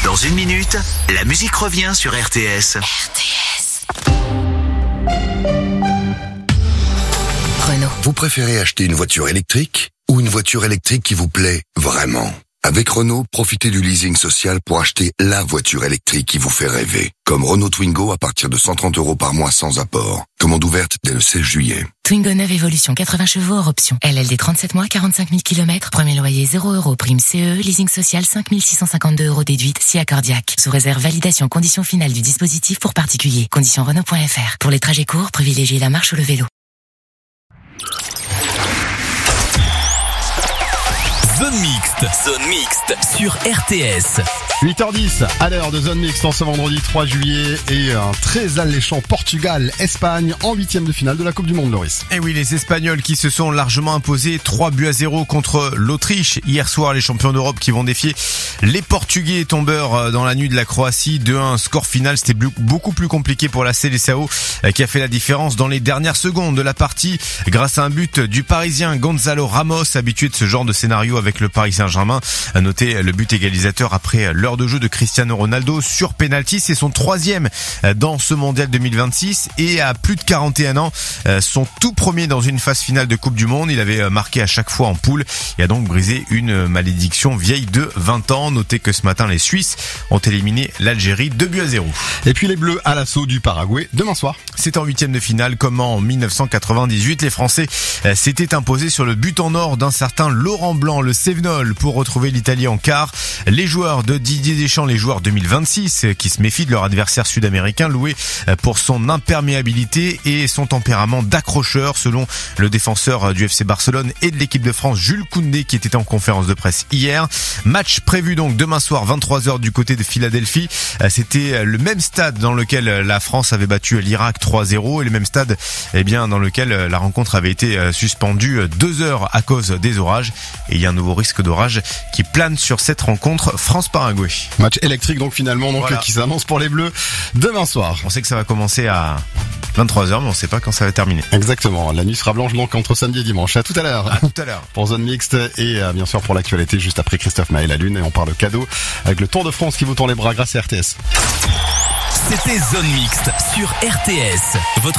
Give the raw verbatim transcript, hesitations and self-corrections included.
Dans une minute, la musique revient sur R T S. R T S. Renault. Vous préférez acheter une voiture électrique ou une voiture électrique qui vous plaît vraiment ? Avec Renault, profitez du leasing social pour acheter la voiture électrique qui vous fait rêver. Comme Renault Twingo à partir de cent trente euros par mois sans apport. Commande ouverte dès le seize juillet. Twingo neuve Evolution, quatre-vingts chevaux hors option. L L D trente-sept mois, quarante-cinq mille kilomètres. Premier loyer zéro euros. Prime C E, leasing social cinq mille six cent cinquante-deux euros déduite, si accordiaque. Sous réserve validation conditions finales du dispositif pour particuliers. Conditions Renault point F R. Pour les trajets courts, privilégiez la marche ou le vélo. Zone mixte, zone mixte sur R T S. huit heures dix à l'heure de Zone Mixte en ce vendredi trois juillet et un très alléchant Portugal-Espagne en huitième de finale de la Coupe du Monde, Loris. Et oui, les Espagnols qui se sont largement imposés trois buts à zéro contre l'Autriche. Hier soir, les champions d'Europe qui vont défier les Portugais tombeurs dans la nuit de la Croatie. deux un, score final, c'était beaucoup plus compliqué pour la Seleção qui a fait la différence dans les dernières secondes de la partie grâce à un but du Parisien Gonzalo Ramos, habitué de ce genre de scénario avec le Paris Saint-Germain. À noter le but égalisateur après l'heure de jeu de Cristiano Ronaldo sur penalty. C'est son troisième dans ce mondial deux mille vingt-six et à plus de quarante et un ans, son tout premier dans une phase finale de Coupe du Monde. Il avait marqué à chaque fois en poule et a donc brisé une malédiction vieille de vingt ans. Notez que ce matin, les Suisses ont éliminé l'Algérie deux buts à zéro. Et puis les Bleus à l'assaut du Paraguay demain soir. C'est en huitième de finale comme en mille neuf cent quatre-vingt-dix-huit. Les Français s'étaient imposés sur le but en or d'un certain Laurent Blanc, le Cévenol, pour retrouver l'Italie en quart. Les joueurs de Didier Deschamps, les joueurs deux mille vingt-six, qui se méfient de leur adversaire sud-américain, loué pour son imperméabilité et son tempérament d'accrocheur, selon le défenseur du F C Barcelone et de l'équipe de France, Jules Koundé, qui était en conférence de presse hier. Match prévu donc demain soir, vingt-trois heures du côté de Philadelphie. C'était le même stade dans lequel la France avait battu l'Irak trois zéro et le même stade, eh bien, dans lequel la rencontre avait été suspendue deux heures à cause des orages. Et il y a un nouveau risque d'orage qui plane sur cette rencontre France-Paraguay. Match électrique donc finalement donc voilà. Qui s'annonce pour les Bleus demain soir. On sait que ça va commencer à vingt-trois heures mais on sait pas quand ça va terminer. Exactement, la nuit sera blanche donc entre samedi et dimanche. À tout à l'heure. À tout à l'heure. Pour Zone Mixte et euh, bien sûr pour l'actualité juste après Christophe Maé la Lune et on parle cadeau avec le Tour de France qui vous tend les bras grâce à R T S. C'était Zone Mixte sur R T S. Votre